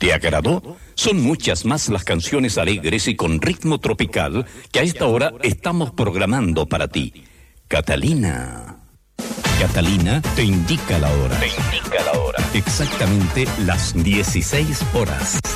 ¿Te agradó? Son muchas más las canciones alegres y con ritmo tropical que a esta hora estamos programando para ti. Catalina. Catalina te indica la hora. Te indica la hora. Exactamente las 16 horas.